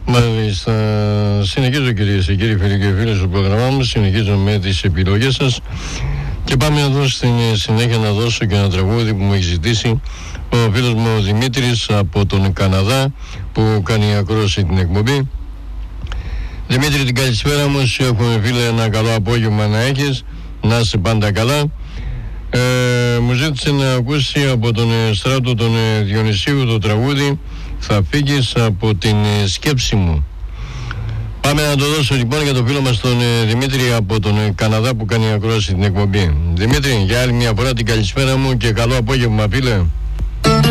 Μάλιστα, συνεχίζω κυρίες και κύριοι, φίλοι και φίλες του πρόγραμμά μου, συνεχίζω με τις επιλογές σας και πάμε να δώσω στην συνέχεια να δώσω και ένα τραγούδι που μου έχει ζητήσει ο φίλος μου ο Δημήτρης από τον Καναδά που κάνει ακρόαση την εκπομπή. Δημήτρη, την καλησπέρα μου, σου έχουμε φίλε, ένα καλό απόγευμα να έχεις, να είσαι πάντα καλά. Μου ζήτησε να ακούσει από τον Στράτο τον Διονυσίου το τραγούδι «Θα φύγεις από την σκέψη μου». Πάμε να το δώσω λοιπόν για το φίλο μας τον Δημήτρη από τον Καναδά που κάνει ακρόαση την εκπομπή. Δημήτρη, για άλλη μια φορά την καλησπέρα μου και καλό απόγευμα φίλε.